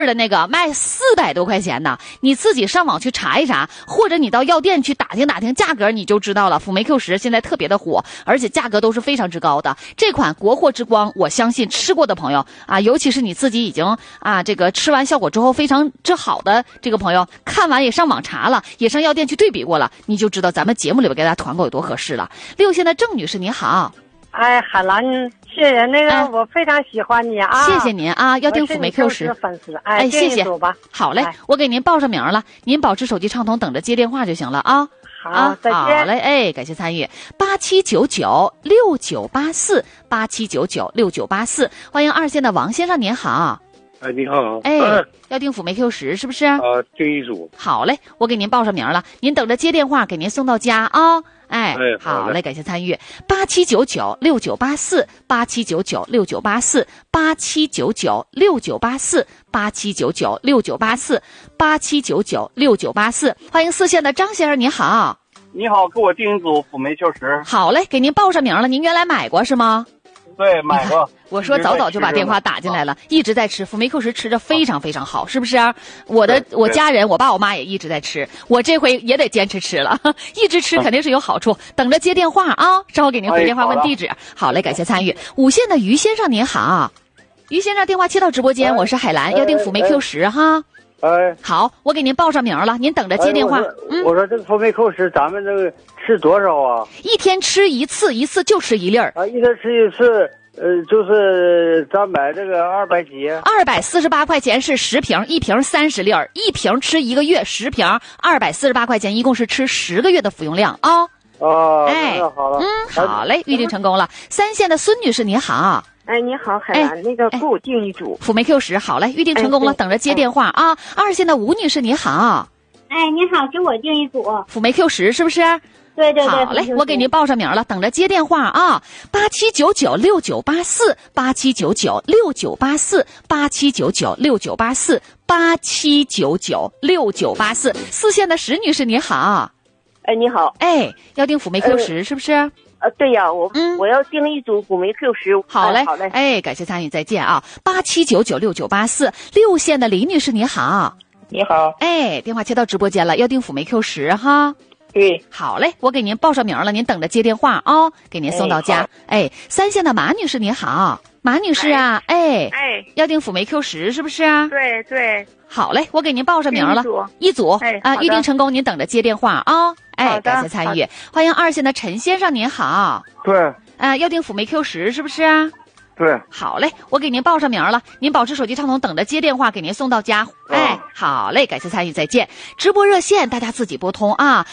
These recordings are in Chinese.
的那个卖400多块钱呢，你自己上网去查一查，或者你到药店去打听打听价格，你就知道了。辅酶 Q10现在特别的火，而且价格都是非常之高的。这款国货之光，我相信吃过的朋友啊，尤其是你自己已经这个吃完效果之后非常之好的这个朋友，看完也上网查了，也上药店去对比过了，你就知道咱们节目里边给大家团购有多合适了。6线的郑女士你好。 海兰，谢谢那个，我非常喜欢你啊！ 谢谢您啊，要订辅酶 Q10 粉丝， 谢谢。好嘞，我给您报上名了，您保持手机畅通，等着接电话就行了啊。 好，再见。 好嘞，感谢参与。87996984，87996984，欢迎2线的王先生您好。 你好。 要订辅酶 Q10是不是？ 订一组。 好嘞，我给您报上名了，您等着接电话，给您送到家啊。好嘞，感谢参与。87996984，87996984，87996984，87996984，欢迎4线的张先生您好。 你好，给我订一组辅酶 Q10。 好嘞，给您报上名了，您原来买过是吗？ 对，买过。 我说早就把电话打进来了，一直在吃辅酶 Q10，吃着非常非常好，是不是？我家人，我爸我妈也一直在吃，我这回也得坚持吃了，一直吃肯定是有好处。等着接电话啊，稍后给您回电话问地址。好嘞，感谢参与。5线的于先生您好，于先生电话切到直播间，我是海兰，要订辅酶 Q10哈。好，我给您报上名了，您等着接电话。 我说这个辅酶 Q10咱们这个吃多少啊？ 一天吃一次，一次就吃1粒儿。 一天吃一次。就是咱买这个200几 ，248块钱是10瓶，一瓶30粒儿，一瓶吃1个月，10瓶248块钱，一共是吃10个月的服用量啊。 好了， 好嘞，预定成功了。3线的孙女士你好。 你好，海兰，那个给我订一组辅酶 Q10，好嘞，预定成功了，等着接电话啊。2线的吴女士你好。 你好，给我订一组辅酶 Q10是不是？ 对， 好嘞，我给您报上名了，等着接电话啊。87996984，87996984，87996984，87996984。4线的石女士你好。 你好。 要订辅酶 Q10是不是？ 对呀，我要订一组辅酶 Q10。 好嘞，感谢参与，再见啊。87996984，6线的李女士你好。 你好。 电话切到直播间了，要订辅酶 Q10哈。 对， 好嘞，我给您报上名了，您等着接电话啊，给您送到家。3线的马女士你好，马女士啊，要订辅酶 Q10是不是啊？ 对， 好嘞，我给您报上名了，一组预定成功，您等着接电话啊。感谢参与，欢迎2线的陈先生您好。 对， 要订辅酶 Q10是不是啊？ 对， 好嘞，我给您报上名了，您保持手机畅通，等着接电话，给您送到家。好嘞，感谢参与，再见。直播热线大家自己拨通啊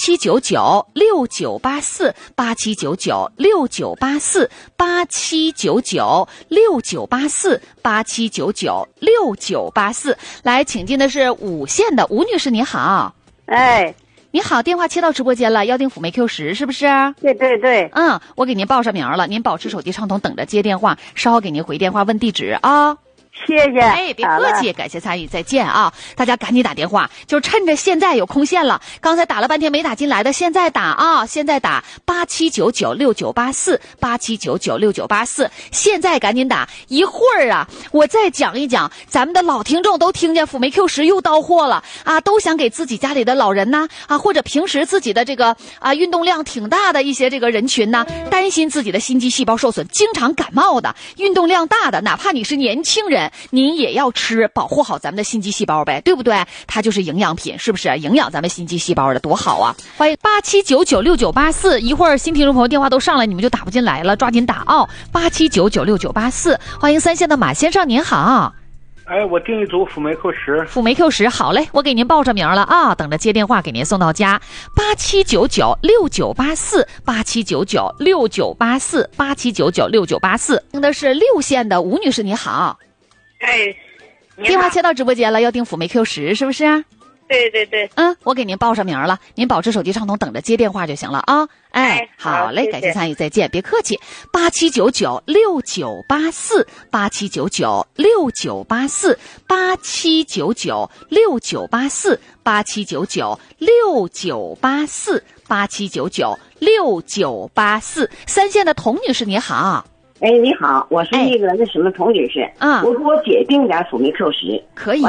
，87996984，87996984，87996984，来，请进的是5线的吴女士，你好。你好，电话切到直播间了，要订辅酶 Q10是不是？ 对。 我给您报上名了，您保持手机畅通，等着接电话，稍后给您回电话问地址啊。 谢谢。 别客气，感谢参与，再见啊！大家赶紧打电话，就趁着现在有空线了。刚才打了半天没打进来的，现在打啊！现在打87996984，87996984，现在赶紧打。一会儿啊，我再讲一讲，咱们的老听众都听见辅酶 Q10又到货了啊，都想给自己家里的老人呐或者平时自己的这个运动量挺大的一些这个人群呢，担心自己的心肌细胞受损，经常感冒的，运动量大的，哪怕你是年轻人。您也要吃，保护好咱们的心肌细胞呗，对不对？它就是营养品，是不是？营养咱们心肌细胞的多好啊！欢迎87996984，一会儿新听众朋友电话都上来，你们就打不进来了，抓紧打哦！87996984，欢迎3线的马先生，您好。 我订一组辅酶 Q10。 辅酶 Q10，好嘞，我给您报上名了啊，等着接电话给您送到家。87996984，87996984，听的是6线的吴女士，你好。电话切到直播间了，要订辅酶 Q10是不是？ 对。 我给您报上名了，您保持手机畅通，等着接电话就行了啊。好嘞，感谢参与，再见，别客气。87996984，87996984，87996984，3线的童女士你好。 哎，你好，我是那个什么童女士， 嗯， 我给我姐订点辅酶 Q10， 可以。